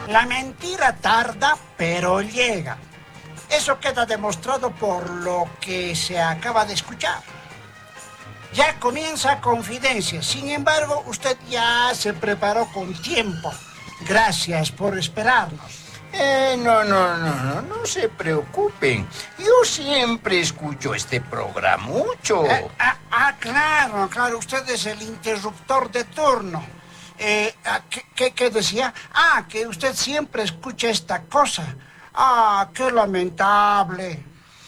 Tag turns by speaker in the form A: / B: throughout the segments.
A: La mentira tarda, pero llega. Eso queda demostrado por lo que se acaba de escuchar. Ya comienza Confidencias. Sin embargo, usted ya se preparó con tiempo. Gracias por esperarnos.
B: No se preocupen. Yo siempre escucho este programucho.
A: Claro, usted es el interruptor de turno. ¿Qué decía? Que usted siempre escucha esta cosa. Qué lamentable.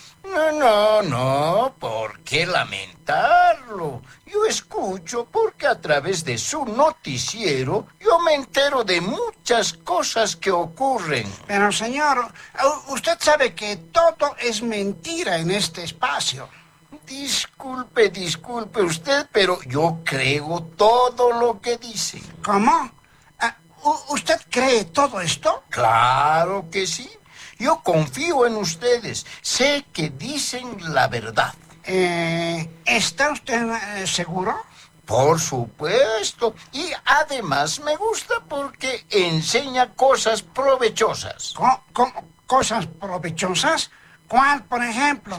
B: No, ¿por qué lamentarlo? Yo escucho porque a través de su noticiero yo me entero de muchas cosas que ocurren.
A: Pero señor, usted sabe que todo es mentira en este espacio.
B: Disculpe usted, pero yo creo todo lo que dice.
A: ¿Cómo? ¿Usted cree todo esto?
B: Claro que sí. Yo confío en ustedes. Sé que dicen la verdad.
A: ¿Está usted seguro?
B: Por supuesto. Y además me gusta porque enseña cosas provechosas.
A: ¿Cosas provechosas? ¿Cuál, por ejemplo?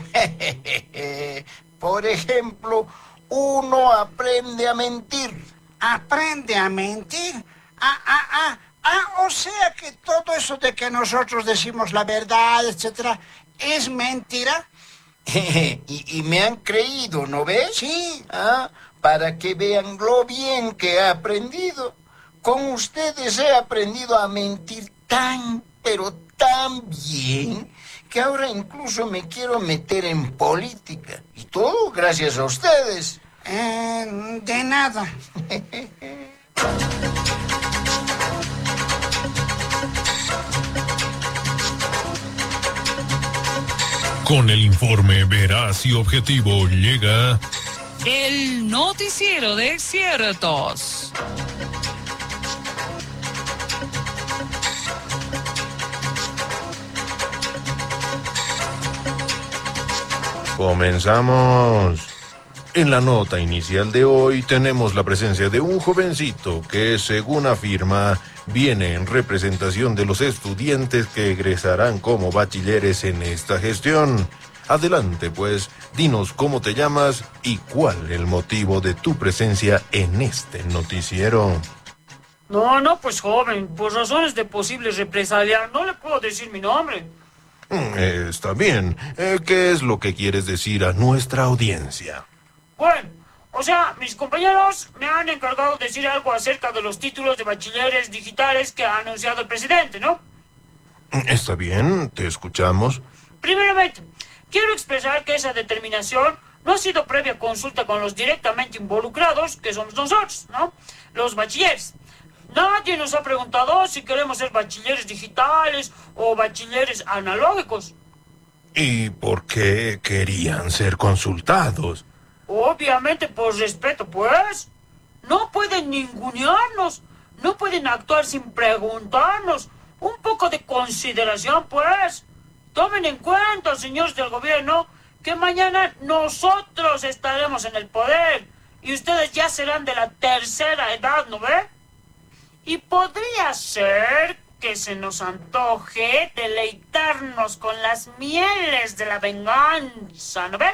B: Por ejemplo, uno aprende a mentir.
A: ¿Aprende a mentir? O sea que todo eso de que nosotros decimos la verdad, etcétera, ¿es mentira?
B: y me han creído, ¿no ves?
A: Sí.
B: Para que vean lo bien que he aprendido. Con ustedes he aprendido a mentir pero tan bien, que ahora incluso me quiero meter en política. Y todo gracias a ustedes.
A: De nada.
C: Con el informe veraz y objetivo llega
D: el noticiero de ciertos.
E: Comenzamos. En la nota inicial de hoy tenemos la presencia de un jovencito que, según afirma, viene en representación de los estudiantes que egresarán como bachilleres en esta gestión. Adelante, pues, dinos cómo te llamas y cuál el motivo de tu presencia en este noticiero.
F: Pues joven, por razones de posible represalia, no le puedo decir mi nombre.
E: Está bien. ¿Qué es lo que quieres decir a nuestra audiencia?
F: Bueno, mis compañeros me han encargado de decir algo acerca de los títulos de bachilleres digitales que ha anunciado el presidente, ¿no?
E: Está bien, te escuchamos.
F: Primeramente, quiero expresar que esa determinación no ha sido previa consulta con los directamente involucrados, que somos nosotros, ¿no? Los bachilleres. Nadie nos ha preguntado si queremos ser bachilleres digitales o bachilleres analógicos.
E: ¿Y por qué querían ser consultados?
F: Obviamente por respeto, pues. No pueden ningunearnos, no pueden actuar sin preguntarnos. Un poco de consideración, pues. Tomen en cuenta, señores del gobierno, que mañana nosotros estaremos en el poder y ustedes ya serán de la tercera edad, ¿no ve? Y podría ser que se nos antoje deleitarnos con las mieles de la venganza, ¿no ve?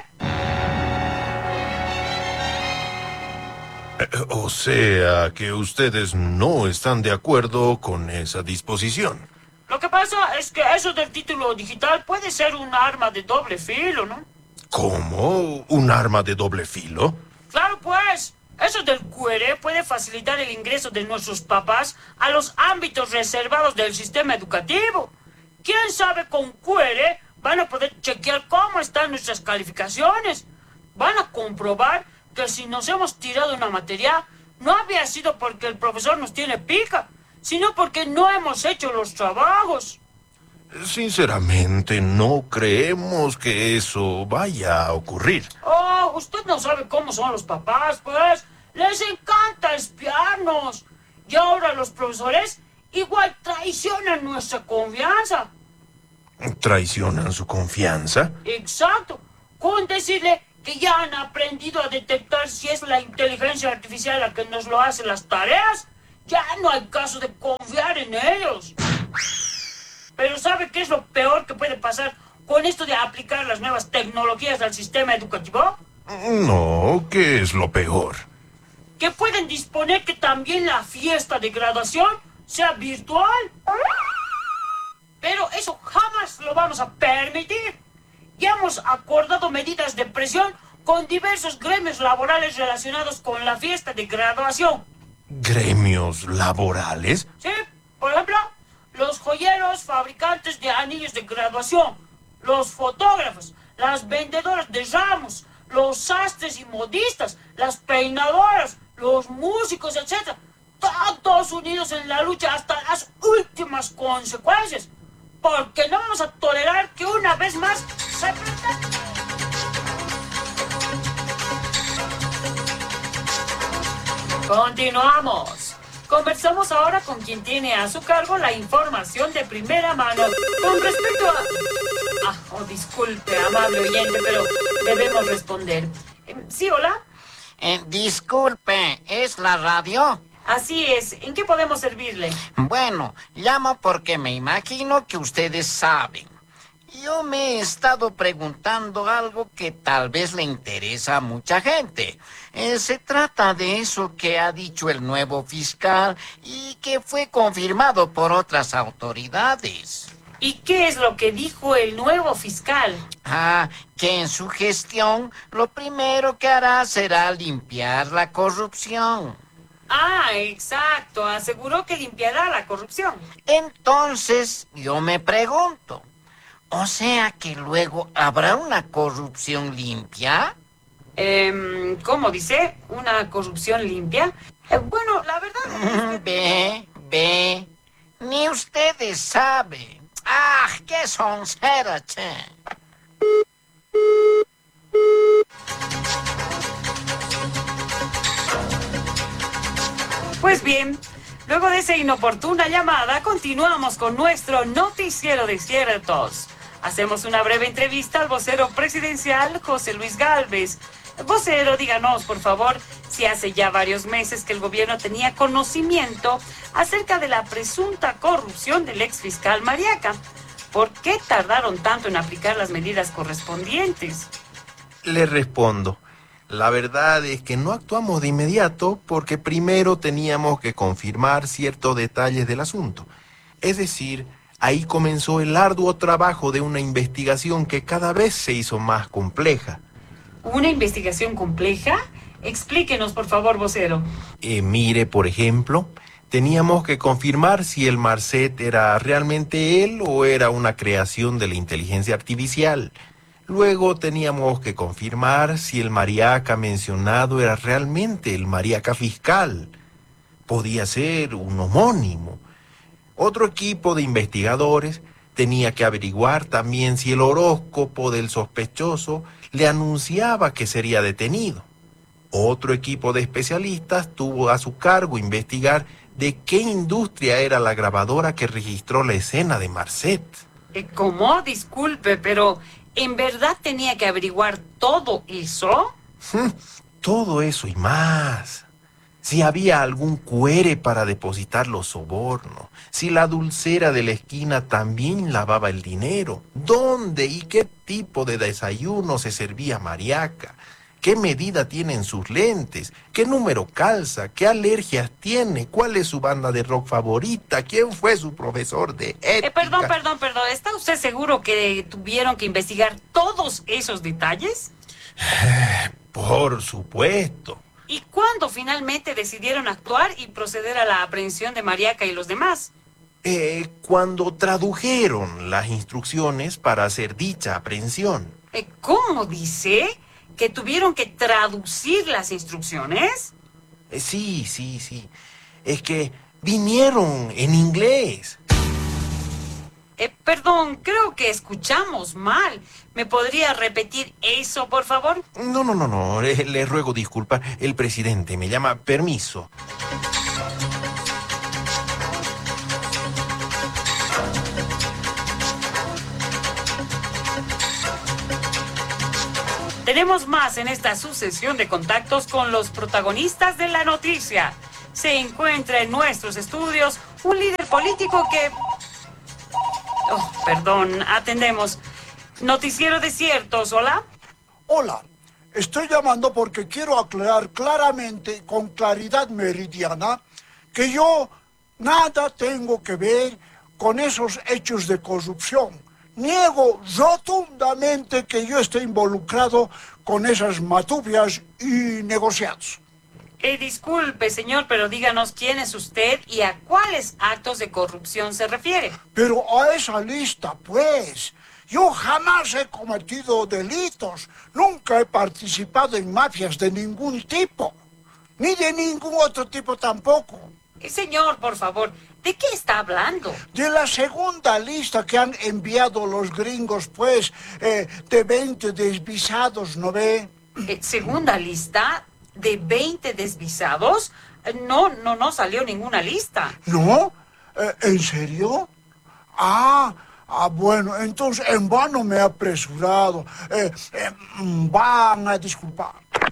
E: O sea, que ustedes no están de acuerdo con esa disposición.
F: Lo que pasa es que eso del título digital puede ser un arma de doble filo, ¿no?
E: ¿Cómo? ¿Un arma de doble filo?
F: Claro, pues. Eso del QR puede facilitar el ingreso de nuestros papás a los ámbitos reservados del sistema educativo. ¿Quién sabe con QR van a poder chequear cómo están nuestras calificaciones? Van a comprobar que si nos hemos tirado una materia, no había sido porque el profesor nos tiene pica, sino porque no hemos hecho los trabajos.
E: Sinceramente, no creemos que eso vaya a ocurrir.
F: Usted no sabe cómo son los papás, pues. Les encanta espiarnos. Y ahora los profesores igual traicionan nuestra confianza.
E: ¿Traicionan su confianza?
F: Exacto. Con decirle que ya han aprendido a detectar si es la inteligencia artificial la que nos lo hace las tareas, ya no hay caso de confiar en ellos. qué es lo peor que puede pasar con esto de aplicar las nuevas tecnologías al sistema educativo?
E: No, ¿qué es lo peor?
F: Que pueden disponer que también la fiesta de graduación sea virtual. Pero eso jamás lo vamos a permitir. Ya hemos acordado medidas de presión con diversos gremios laborales relacionados con la fiesta de graduación.
E: ¿Gremios laborales?
F: Sí, por ejemplo, los joyeros fabricantes de anillos de graduación, los fotógrafos, las vendedoras de ramos, los sastres y modistas, las peinadoras, los músicos, etc. Todos unidos en la lucha hasta las últimas consecuencias. Porque no vamos a tolerar que una vez más se prenda. Continuamos. Conversamos ahora con quien tiene a su cargo la información de primera mano. Con respecto a... disculpe, amable oyente, pero debemos responder. ¿Sí, hola?
B: Disculpe, ¿es la radio?
F: Así es. ¿En qué podemos servirle?
B: Bueno, llamo porque me imagino que ustedes saben. Yo me he estado preguntando algo que tal vez le interesa a mucha gente. Se trata de eso que ha dicho el nuevo fiscal y que fue confirmado por otras autoridades.
F: ¿Y qué es lo que dijo el nuevo fiscal?
B: Que en su gestión lo primero que hará será limpiar la corrupción.
F: Exacto. Aseguró que limpiará la corrupción.
B: Entonces, yo me pregunto, ¿o sea que luego habrá una corrupción limpia?
F: ¿Cómo dice? ¿Una corrupción limpia? Bueno, la verdad es que...
B: Ni ustedes saben. ¡Qué soncera, che!
F: Pues bien, luego de esa inoportuna llamada, continuamos con nuestro noticiero de ciertos. Hacemos una breve entrevista al vocero presidencial, José Luis Gálvez. Vocero, díganos, por favor, si hace ya varios meses que el gobierno tenía conocimiento acerca de la presunta corrupción del exfiscal Mariaca. ¿Por qué tardaron tanto en aplicar las medidas correspondientes?
E: Le respondo. La verdad es que no actuamos de inmediato porque primero teníamos que confirmar ciertos detalles del asunto. Es decir, ahí comenzó el arduo trabajo de una investigación que cada vez se hizo más compleja.
F: ¿Una investigación compleja? Explíquenos, por favor, vocero.
E: Mire, por ejemplo, teníamos que confirmar si el Marcet era realmente él o era una creación de la inteligencia artificial. Luego teníamos que confirmar si el Mariaca mencionado era realmente el Mariaca fiscal. Podía ser un homónimo. Otro equipo de investigadores tenía que averiguar también si el horóscopo del sospechoso le anunciaba que sería detenido. Otro equipo de especialistas tuvo a su cargo investigar de qué industria era la grabadora que registró la escena de Marcet.
F: ¿Cómo? Disculpe, pero ¿en verdad tenía que averiguar todo eso?
E: Todo eso y más. Si había algún cuere para depositar los sobornos, si la dulcera de la esquina también lavaba el dinero, dónde y qué tipo de desayuno se servía Mariaca, qué medida tienen sus lentes, qué número calza, qué alergias tiene, cuál es su banda de rock favorita, quién fue su profesor de ética.
F: Perdón. ¿Está usted seguro que tuvieron que investigar todos esos detalles?
E: Por supuesto.
F: ¿Y cuándo finalmente decidieron actuar y proceder a la aprehensión de Mariaca y los demás?
E: Cuando tradujeron las instrucciones para hacer dicha aprehensión.
F: ¿Cómo dice? ¿Que tuvieron que traducir las instrucciones?
E: Sí. Es que vinieron en inglés.
F: Perdón, creo que escuchamos mal. ¿Me podría repetir eso, por favor?
E: No. Le ruego disculpa. El presidente me llama. Permiso.
F: Tenemos más en esta sucesión de contactos con los protagonistas de la noticia. Se encuentra en nuestros estudios un líder político que... Oh, perdón, atendemos. Noticiero Desiertos, ¿hola?
G: Hola, estoy llamando porque quiero aclarar claramente, con claridad meridiana, que yo nada tengo que ver con esos hechos de corrupción. Niego rotundamente que yo esté involucrado con esas matupias y negociados.
F: Disculpe, señor, pero díganos quién es usted y a cuáles actos de corrupción se refiere.
G: Pero a esa lista, pues, yo jamás he cometido delitos, nunca he participado en mafias de ningún tipo, ni de ningún otro tipo tampoco.
F: Señor, por favor, ¿de qué está hablando?
G: De la segunda lista que han enviado los gringos, pues, de 20 desvisados, ¿no ve?
F: ¿Segunda lista de 20 desvisados? No salió ninguna lista.
G: ¿No? ¿En serio? Bueno, entonces en vano me he apresurado. Van a disculpar.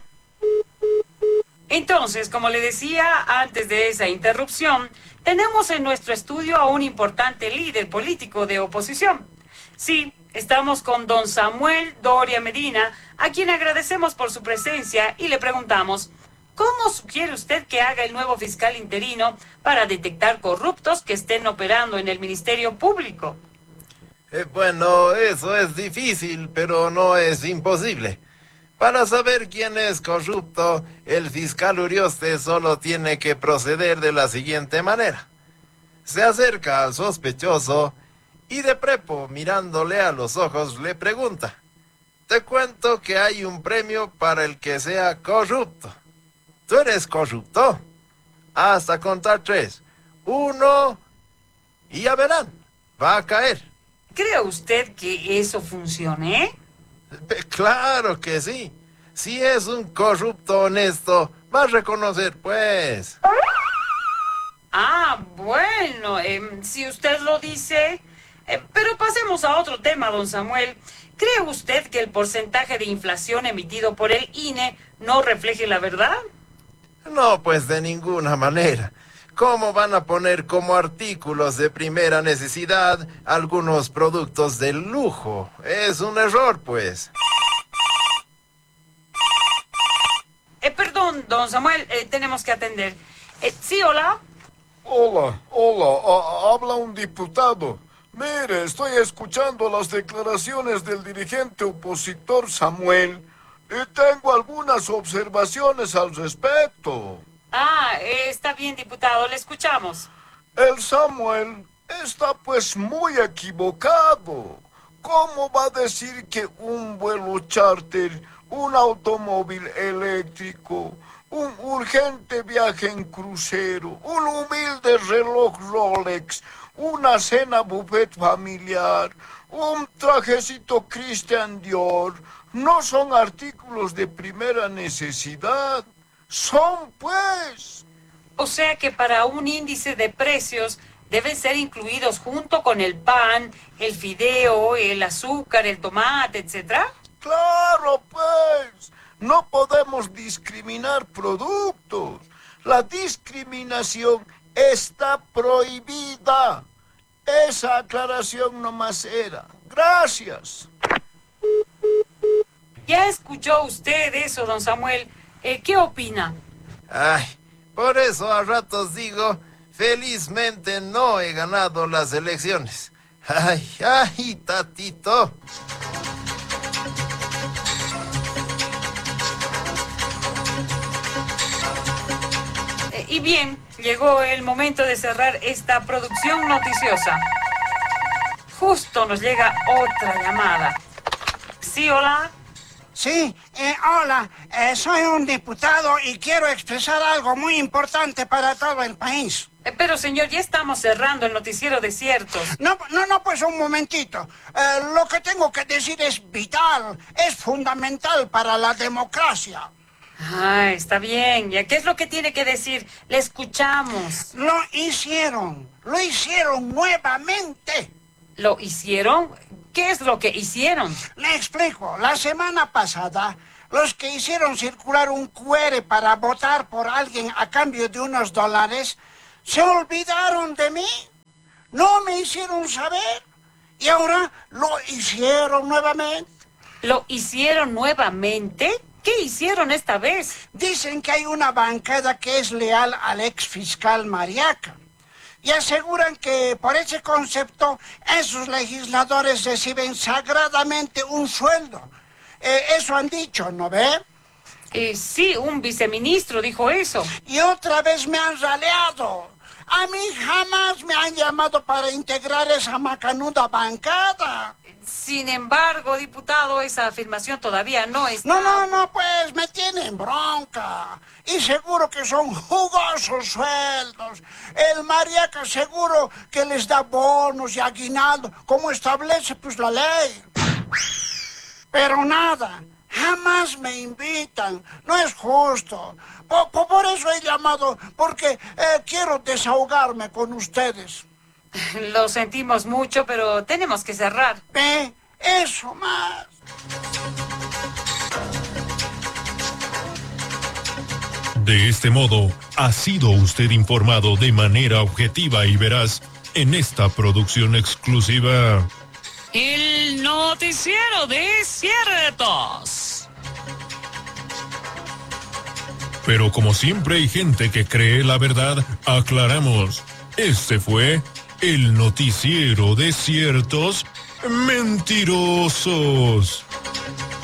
F: Entonces, como le decía antes de esa interrupción, tenemos en nuestro estudio a un importante líder político de oposición. Sí, estamos con don Samuel Doria Medina, a quien agradecemos por su presencia y le preguntamos, ¿cómo sugiere usted que haga el nuevo fiscal interino para detectar corruptos que estén operando en el Ministerio Público?
E: Bueno, eso es difícil, pero no es imposible. Para saber quién es corrupto, el fiscal Urioste solo tiene que proceder de la siguiente manera. Se acerca al sospechoso y de prepo, mirándole a los ojos, le pregunta: te cuento que hay un premio para el que sea corrupto. ¿Tú eres corrupto? Hasta contar 3. 1 y ya verán, va a caer.
F: ¿Cree usted que eso funcione?
E: Claro que sí. Si es un corrupto honesto, va a reconocer, pues.
F: Bueno, si usted lo dice. Pero pasemos a otro tema, don Samuel. ¿Cree usted que el porcentaje de inflación emitido por el INE no refleje la verdad?
E: No, pues de ninguna manera. ¿Cómo van a poner como artículos de primera necesidad algunos productos de lujo? Es un error, pues.
F: Perdón, don Samuel, tenemos que atender. Sí, hola.
H: Hola, habla un diputado. Mire, estoy escuchando las declaraciones del dirigente opositor Samuel y tengo algunas observaciones al respecto.
F: Está bien, diputado, le escuchamos.
H: El Samuel está pues muy equivocado. ¿Cómo va a decir que un vuelo charter, un automóvil eléctrico, un urgente viaje en crucero, un humilde reloj Rolex, una cena buffet familiar, un trajecito Christian Dior, no son artículos de primera necesidad? Son, pues.
F: O sea que para un índice de precios deben ser incluidos junto con el pan, el fideo, el azúcar, el tomate, etc.
H: Claro, pues. No podemos discriminar productos. La discriminación está prohibida. Esa aclaración nomás era. Gracias.
F: Ya escuchó usted eso, don Samuel. ¿Qué opina?
E: Por eso a ratos digo, felizmente no he ganado las elecciones. Tatito.
F: Y bien, llegó el momento de cerrar esta producción noticiosa. Justo nos llega otra llamada. Sí, hola.
A: Sí, hola, soy un diputado y quiero expresar algo muy importante para todo el país.
F: Pero señor, ya estamos cerrando el noticiero Desiertos.
A: No, pues un momentito. Lo que tengo que decir es vital, es fundamental para la democracia.
F: Está bien. ¿Ya qué es lo que tiene que decir? Le escuchamos.
A: Lo hicieron nuevamente.
F: ¿Lo hicieron? ¿Qué es lo que hicieron?
A: Le explico. La semana pasada, los que hicieron circular un QR para votar por alguien a cambio de unos $, se olvidaron de mí. No me hicieron saber. Y ahora lo hicieron nuevamente.
F: ¿Lo hicieron nuevamente? ¿Qué hicieron esta vez?
A: Dicen que hay una bancada que es leal al ex fiscal Mariaca. Y aseguran que por ese concepto esos legisladores reciben sagradamente un sueldo. Eso han dicho, ¿no ve?
F: Sí, un viceministro dijo eso.
A: Y otra vez me han raleado. A mí jamás me han llamado para integrar esa macanuda bancada.
F: Sin embargo, diputado, esa afirmación todavía no está...
A: No, pues me tienen bronca. Y seguro que son jugosos sueldos. El Mariaca seguro que les da bonos y aguinaldo, como establece pues la ley. Pero nada, jamás me invitan. No es justo. Por eso he llamado, porque quiero desahogarme con ustedes.
F: Lo sentimos mucho, pero tenemos que cerrar.
A: Eso más.
C: De este modo, ha sido usted informado de manera objetiva y veraz en esta producción exclusiva.
D: El noticiero de ciertos.
C: Pero como siempre hay gente que cree la verdad, aclaramos. Este fue el noticiero de ciertos mentirosos.